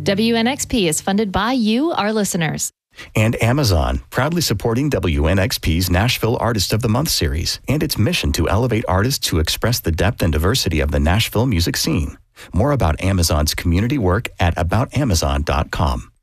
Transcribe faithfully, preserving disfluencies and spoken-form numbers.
W N X P is funded by you, our listeners. And Amazon, proudly supporting W N X P's Nashville Artist of the Month series and its mission to elevate artists who express the depth and diversity of the Nashville music scene. More about Amazon's community work at about amazon dot com.